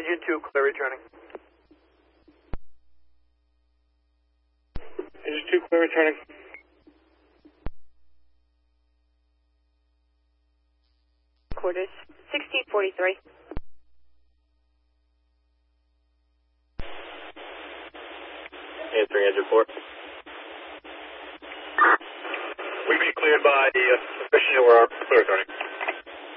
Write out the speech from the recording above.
Engine 2, clear returning. Engine 2, clear returning. Quarters 1643. Answering Engine 4. We've been cleared by the official or clear returning.